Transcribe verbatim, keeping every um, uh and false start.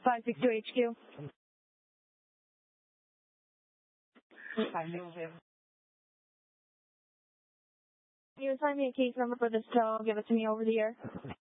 five six two H Q. five six two. Can you assign me a case number for this tow? Give it to me over the air.